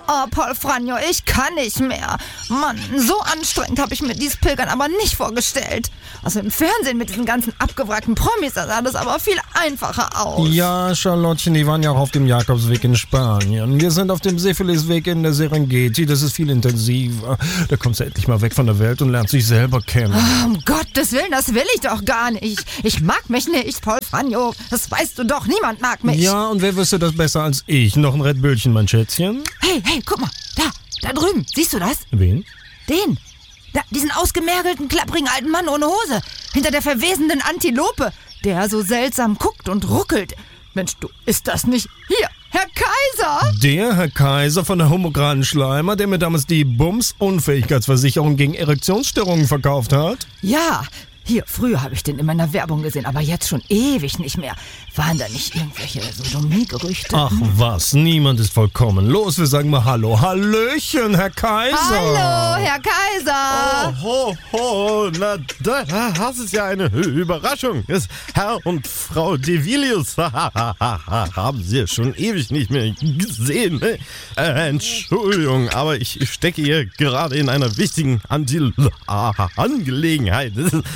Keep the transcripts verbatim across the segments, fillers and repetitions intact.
Oh, Paul Franjo, ich kann nicht mehr. Mann, so anstrengend habe ich mir dieses Pilgern aber nicht vorgestellt. Also im Fernsehen mit diesen ganzen abgewrackten Promis, da sah das aber viel einfacher aus. Ja, Charlottchen, die waren ja auch auf dem Jakobsweg in Spanien. Wir sind auf dem Syphilisweg in der Serengeti. Das ist viel intensiver. Da kommst du endlich mal weg von der Welt und lernst dich selber kennen. Oh, um Gottes Willen, das will ich doch gar nicht. Ich mag mich nicht, Paul Franjo. Das weißt du doch, niemand mag mich. Ja, und wer wüsste das besser als ich? Noch ein Red Bullchen, mein Schätzchen? Hey, hey, guck mal, da, da drüben, siehst du das? Wen? Den, da, diesen ausgemergelten, klapprigen alten Mann ohne Hose, hinter der verwesenden Antilope, der so seltsam guckt und ruckelt. Mensch, du, ist das nicht hier, Herr Kaiser? Der Herr Kaiser von der Homokraten Schleimer, der mir damals die Bums-Unfähigkeitsversicherung gegen Erektionsstörungen verkauft hat? Ja, hier, früher habe ich den immer in der Werbung gesehen, aber jetzt schon ewig nicht mehr. Waren da nicht irgendwelche Sodomie-Gerüchte? Ach was, niemand ist vollkommen. Los, wir sagen mal Hallo. Hallöchen, Herr Kaiser. Hallo, Herr Kaiser. Oh, ho, ho, na, das ist ja eine Überraschung. Das Herr und Frau Devilius haben Sie ja schon ewig nicht mehr gesehen. Ne? Äh, Entschuldigung, aber ich stecke hier gerade in einer wichtigen Antil- Angelegenheit.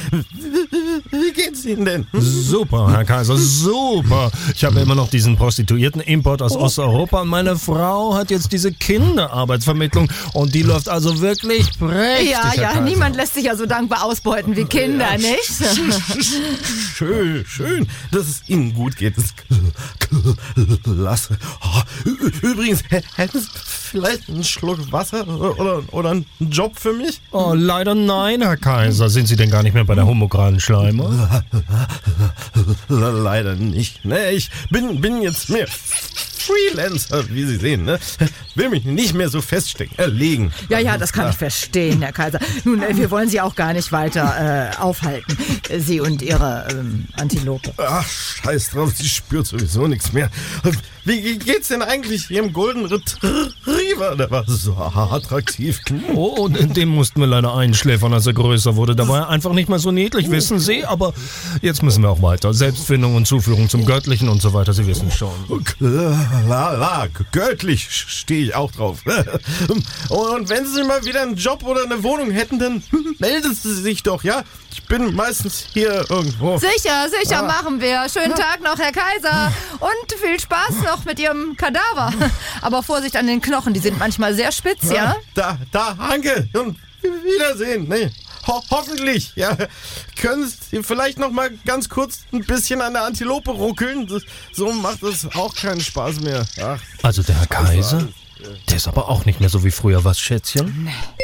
Wie geht's Ihnen denn? Super, Herr Kaiser, super. Ich habe immer noch diesen Prostituierten-Import aus Osteuropa und meine Frau hat jetzt diese Kinderarbeitsvermittlung und die läuft also wirklich prächtig, Ja, Herr ja, Kaiser. niemand lässt sich ja so dankbar ausbeuten wie Kinder, nicht? Schön, schön, dass es Ihnen gut geht. Das ist klasse. Übrigens, hätten Sie vielleicht einen Schluck Wasser oder, oder einen Job für mich? Oh, leider nein, Herr Kaiser. Sind Sie denn gar nicht mehr bei der Homokraten Schleimer? Leider nicht. Ne, ich bin, bin jetzt mehr Freelancer, wie Sie sehen. Ne? Will mich nicht mehr so feststecken, erlegen. Ja, ja, das kann ich verstehen, Herr Kaiser. Nun, äh, wir wollen Sie auch gar nicht weiter äh, aufhalten. Sie und Ihre ähm, Antilope. Ach, scheiß drauf, sie spürt sowieso nichts mehr. Wie geht's denn eigentlich Ihrem Golden Retriever? Der war so attraktiv. Oh, den mussten wir leider einschläfern, als er größer wurde. Da war er einfach nicht mehr so niedlich, wissen Sie. Aber jetzt müssen wir auch weiter. Selbstfindung und Zuführung zum Göttlichen und so weiter, Sie wissen schon. La, la, göttlich stehe ich auch drauf. Und wenn Sie mal wieder einen Job oder eine Wohnung hätten, dann melden Sie sich doch, ja? Ich bin meistens hier irgendwo. Sicher, sicher Ah. machen wir. Schönen Tag noch, Herr Kaiser. Und viel Spaß noch mit Ihrem Kadaver. Aber Vorsicht an den Knochen, die sind manchmal sehr spitz, ja? Da, da, danke und Wiedersehen. Nee, ho- hoffentlich. Ja. Können Sie vielleicht noch mal ganz kurz ein bisschen an der Antilope ruckeln? Das, so macht das auch keinen Spaß mehr. Ach, Also der Herr Kaiser, der ist aber auch nicht mehr so wie früher, was, Schätzchen? Nee.